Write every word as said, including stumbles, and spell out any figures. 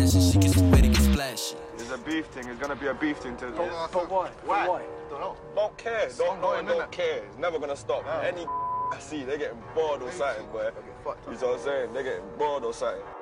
cash and she gets way to get splashy. It's a beef thing. It's gonna be a beef thing too. But, but why? Why? But why? Don't know. Don't care. It's Don't know ongoing, and don't innit? care. It's never gonna stop. Yeah. Any I see, they getting bored or something, boy. Fucked up. You know what I'm saying? They getting bored or something.